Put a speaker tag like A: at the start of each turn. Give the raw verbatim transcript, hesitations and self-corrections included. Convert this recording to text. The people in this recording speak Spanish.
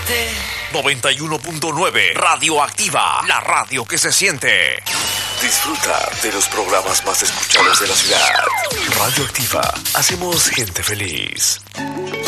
A: siente.
B: noventa y uno punto nueve Radioactiva, la radio que se siente. Disfruta de los programas más escuchados de la ciudad. Radioactiva, hacemos gente feliz.